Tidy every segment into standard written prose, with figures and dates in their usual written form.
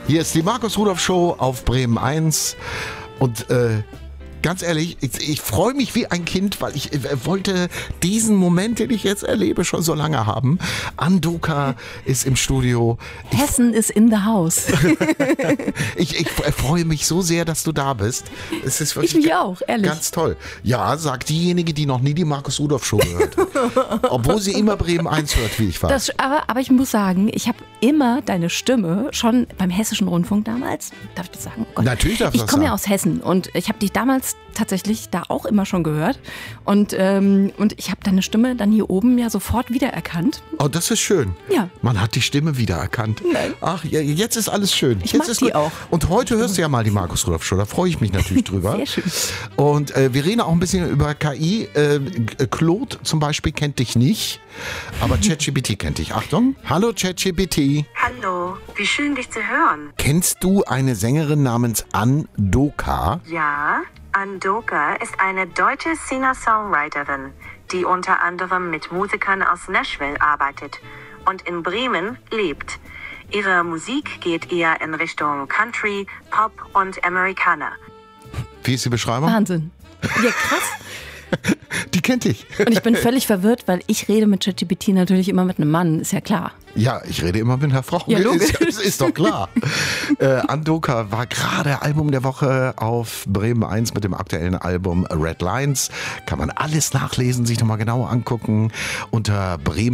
Hier ist die Markus Rudolph Show auf Bremen 1 und ganz ehrlich, ich freue mich wie ein Kind, weil ich wollte diesen Moment, den ich jetzt erlebe, schon so lange haben. Andoka ist im Studio. Hessen ist in the house. Ich freue mich so sehr, dass du da bist. Es ist wirklich Ich mich auch, ehrlich. Ganz toll. Ja, sagt diejenige, die noch nie die Markus Rudolph Show gehört hat. Obwohl sie immer Bremen 1 hört, wie ich weiß. Aber ich muss sagen, ich habe immer deine Stimme, schon beim Hessischen Rundfunk damals, darf ich das sagen? Oh Gott. Natürlich darf ich das Ich komme ja sagen. aus Hessen und ich habe dich damals tatsächlich da auch immer schon gehört und ich habe deine Stimme dann hier oben ja sofort wiedererkannt. Oh, das ist schön. Ja. Man hat die Stimme wiedererkannt. Nein. Ach, ja, jetzt ist alles schön. Ich jetzt mag ist die gut. auch. Und heute hörst du ja mal die Markus Rudolph Show. Da freue ich mich natürlich drüber. Sehr schön. Und wir reden auch ein bisschen über KI. Claude zum Beispiel kennt dich nicht, aber ChatGPT kennt dich. Achtung. Hallo ChatGPT. Hallo, wie schön dich zu hören. Kennst du eine Sängerin namens Andoka? Ja, Andoka ist eine deutsche Singer-Songwriterin, die unter anderem mit Musikern aus Nashville arbeitet und in Bremen lebt. Ihre Musik geht eher in Richtung Country, Pop und Amerikaner. Wie ist die Beschreibung? Wahnsinn. Ja, krass. Die kennt dich. Und ich bin völlig verwirrt, weil ich rede mit ChatGPT natürlich immer mit einem Mann, ist ja klar. Ja, ich rede immer mit einer Frau. Ja, logisch. Ist doch klar. Andoka war gerade Album der Woche auf Bremen 1 mit dem aktuellen Album Red Lines. Kann man alles nachlesen, sich nochmal genauer angucken unter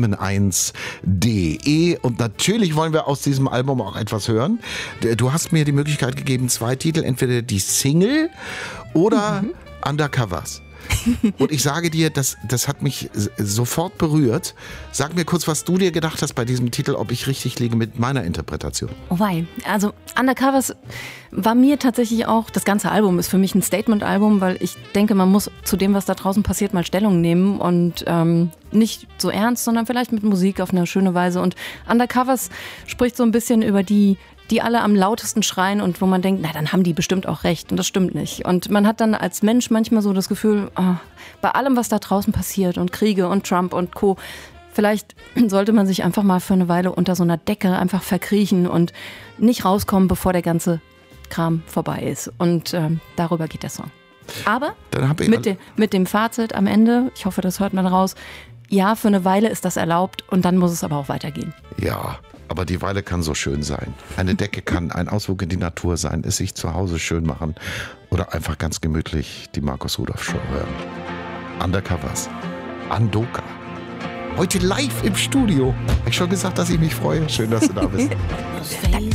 bremen1.de. Und natürlich wollen wir aus diesem Album auch etwas hören. Du hast mir die Möglichkeit gegeben, 2 Titel, entweder die Single oder Undercovers. Und ich sage dir, das hat mich sofort berührt. Sag mir kurz, was du dir gedacht hast bei diesem Titel, ob ich richtig liege mit meiner Interpretation. Oh wei, also Undercovers war mir tatsächlich auch, das ganze Album ist für mich ein Statement-Album, weil ich denke, man muss zu dem, was da draußen passiert, mal Stellung nehmen und nicht so ernst, sondern vielleicht mit Musik auf eine schöne Weise. Und Undercovers spricht so ein bisschen über die alle am lautesten schreien und wo man denkt, na, dann haben die bestimmt auch recht und das stimmt nicht. Und man hat dann als Mensch manchmal so das Gefühl, bei allem, was da draußen passiert und Kriege und Trump und Co., vielleicht sollte man sich einfach mal für eine Weile unter so einer Decke einfach verkriechen und nicht rauskommen, bevor der ganze Kram vorbei ist. Und darüber geht der Song. Aber mit dem Fazit am Ende, ich hoffe, das hört man raus, ja, für eine Weile ist das erlaubt und dann muss es aber auch weitergehen. Ja, aber die Weile kann so schön sein. Eine Decke kann ein Ausflug in die Natur sein, es sich zu Hause schön machen oder einfach ganz gemütlich die Markus Rudolph Show hören. Undercovers. Andoka. Heute live im Studio. Habe ich schon gesagt, dass ich mich freue? Schön, dass du da bist. Danke.